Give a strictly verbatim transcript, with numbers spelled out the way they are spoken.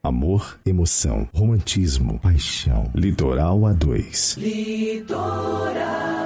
Amor, emoção, romantismo, paixão. Litoral A dois. Litoral.